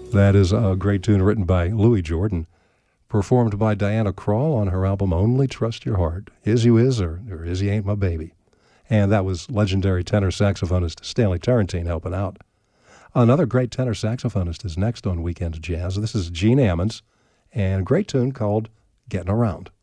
That is a great tune written by Louis Jordan, performed by Diana Krall on her album Only Trust Your Heart. Is You Is or Is You Ain't My Baby. And that was legendary tenor saxophonist Stanley Turrentine helping out. Another great tenor saxophonist is next on Weekend Jazz. This is Gene Ammons, and a great tune called Getting Around.